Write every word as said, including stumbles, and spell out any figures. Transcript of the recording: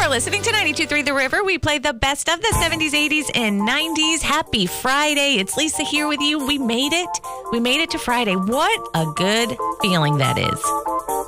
are listening to ninety-two point three The River. We played the best of the seventies, eighties, and nineties. Happy Friday. It's Lisa here with you. We made it. We made it to Friday. What a good feeling that is.